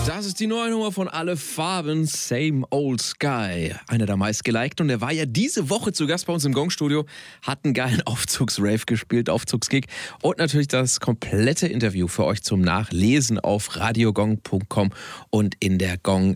Das ist die neue Nummer von Alle Farben, Same Old Sky. Einer der meistgelikten. Und er war ja diese Woche zu Gast bei uns im Gong-Studio, hat einen geilen Aufzugsrave gespielt, Aufzugsgig. Und natürlich das komplette Interview für euch zum Nachlesen auf radiogong.com und in der Gong